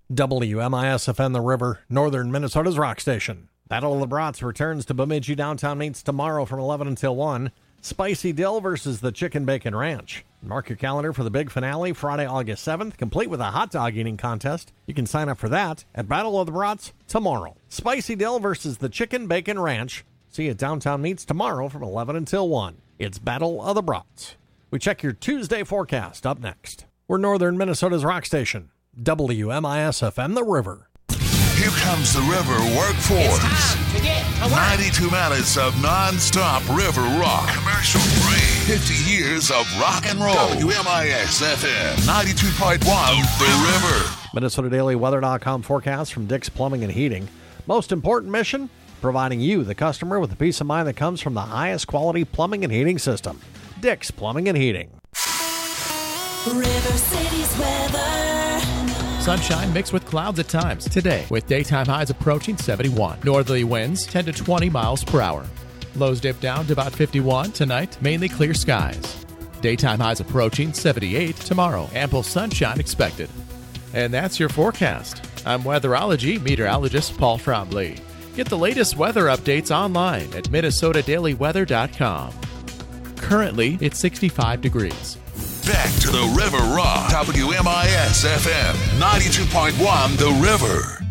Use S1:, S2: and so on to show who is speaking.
S1: WMIS-FM The River, northern Minnesota's rock station. Battle of the Brats returns to Bemidji Downtown Meats tomorrow from 11 until 1. Spicy Dill versus the Chicken Bacon Ranch. Mark your calendar for the big finale, Friday, August 7th, complete with a hot dog eating contest. You can sign up for that at Battle of the Brats tomorrow. Spicy Dill versus the Chicken Bacon Ranch. See you at Downtown Meats tomorrow from 11 until 1. It's Battle of the Brats. We check your Tuesday forecast up next. We're northern Minnesota's rock station. WMIS-FM The River.
S2: Here comes the River Workforce.
S3: It's time to get to work.
S2: 92 minutes of non-stop river rock. Commercial free. 50 years of rock and roll. WMIS-FM 92.1 The River.
S1: MinnesotaDailyWeather.com forecast from Dick's Plumbing and Heating. Most important mission? Providing you, the customer, with the peace of mind that comes from the highest quality plumbing and heating system. Dick's Plumbing and Heating.
S4: River City's weather.
S5: Sunshine mixed with clouds at times today, with daytime highs approaching 71. Northerly winds 10 to 20 miles per hour. Lows dip down to about 51 tonight, mainly clear skies. Daytime highs approaching 78 tomorrow. Ample sunshine expected. And that's your forecast. I'm weatherology meteorologist Paul Trombley. Get the latest weather updates online at MinnesotaDailyWeather.com. Currently, it's 65 degrees.
S2: Back to the River Rock. WMIS-FM 92.1 The River.